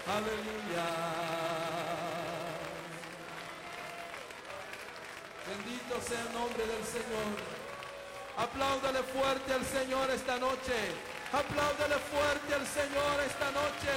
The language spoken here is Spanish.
Aleluya. Bendito sea el nombre del Señor. Apláudale fuerte al Señor esta noche. Apláudale fuerte al Señor esta noche.